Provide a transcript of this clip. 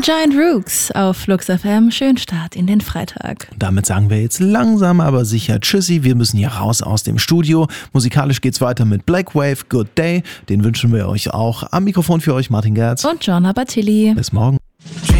Giant Rooks auf Flux FM. Schönen Start in den Freitag. Damit sagen wir jetzt langsam, aber sicher Tschüssi. Wir müssen hier raus aus dem Studio. Musikalisch geht's weiter mit Black Wave, Good Day. Den wünschen wir euch auch. Am Mikrofon für euch Martin Gerz und John Abatilli. Bis morgen.